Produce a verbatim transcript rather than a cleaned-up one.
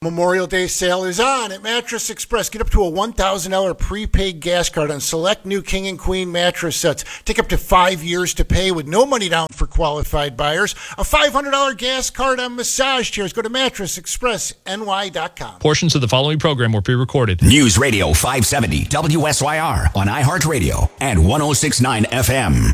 Memorial Day sale is on at Mattress Express. Get up to a one thousand dollars prepaid gas card on select new King and Queen mattress sets. Take up to five years to pay with no money down for qualified buyers. A five hundred dollars gas card on massage chairs. Go to mattress express n y dot com. Portions of the following program were pre-recorded. News Radio five seventy W S Y R on iHeartRadio and one oh six point nine F M.